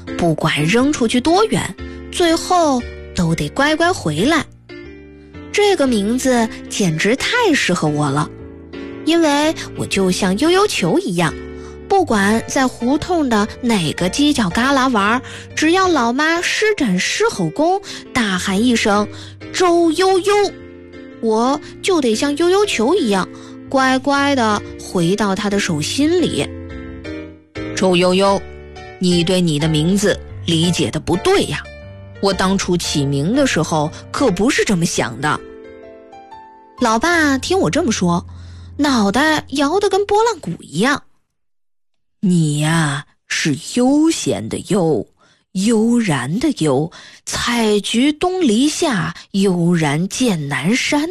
不管扔出去多远，最后都得乖乖回来。这个名字简直太适合我了，因为我就像悠悠球一样，不管在胡同的哪个犄角旮旯玩，只要老妈施展狮吼功，大喊一声周悠悠，我就得像悠悠球一样乖乖地回到她的手心里。 周悠悠，你对你的名字理解的不对呀，我当初起名的时候可不是这么想的。 老爸听我这么说，脑袋摇得跟拨浪鼓一样。 你呀，是悠闲的悠，悠然的悠，采菊东篱下，悠然见南山